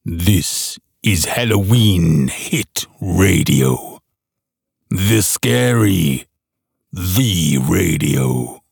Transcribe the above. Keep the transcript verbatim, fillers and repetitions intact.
This is Halloween Hit Radio. The Scary, the Radio.